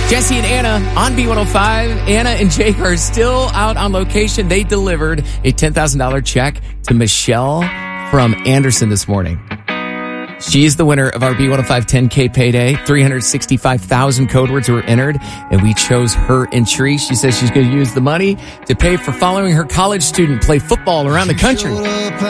Jesse and Anna on B105. Anna and Jake are still out on location. They delivered a $10,000 check to Michelle from Anderson this morning. She is the winner of our B105 10K payday. 365,000 code words were entered, and we chose her entry. She says she's going to use the money to pay for following her college student play football around the country.